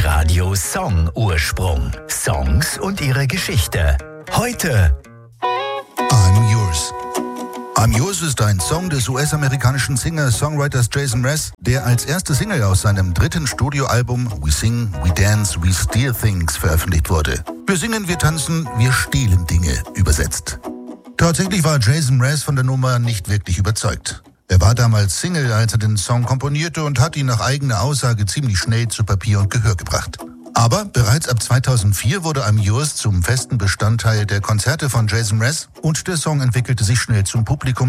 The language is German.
Hitradio Song Ursprung. Songs und ihre Geschichte. Heute I'm Yours. I'm Yours ist ein Song des US-amerikanischen Singer-Songwriters Jason Mraz, der als erste Single aus seinem dritten Studioalbum We Sing, We Dance, We Steal Things veröffentlicht wurde. Wir singen, wir tanzen, wir stehlen Dinge, übersetzt. Tatsächlich war Jason Mraz von der Nummer nicht wirklich überzeugt. Er war damals Single, als er den Song komponierte und hat ihn nach eigener Aussage ziemlich schnell zu Papier und Gehör gebracht. Aber bereits ab 2004 wurde I'm Yours zum festen Bestandteil der Konzerte von Jason Mraz und der Song entwickelte sich schnell zum Publikum